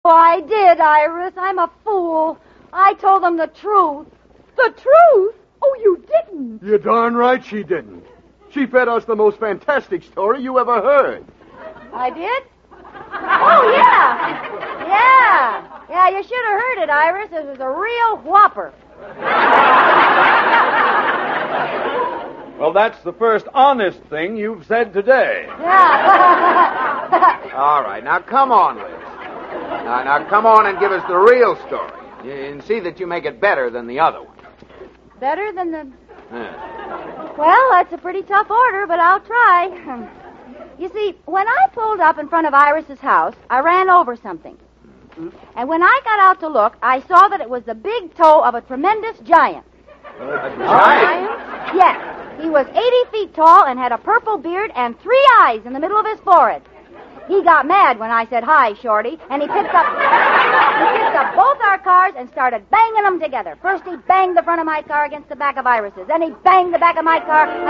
Oh, I did, Iris. I'm a fool. I told them the truth. The truth? Oh, you didn't. You're darn right she didn't. She fed us the most fantastic story you ever heard. I did? Oh, yeah. Yeah, you should have heard it, Iris. It was a real whopper. Well, that's the first honest thing you've said today. Yeah. All right, now come on, Liz. Now come on and give us the real story. And see that you make it better than the other one. Better than the... Yeah. Well, that's a pretty tough order, but I'll try. You see, when I pulled up in front of Iris's house, I ran over something. And when I got out to look, I saw that it was the big toe of a tremendous giant. A giant? Yes. He was 80 feet tall and had a purple beard and 3 eyes in the middle of his forehead. He got mad when I said, "Hi, Shorty," and he picked up both our cars and started banging them together. First he banged the front of my car against the back of Iris's. Then he banged the back of my car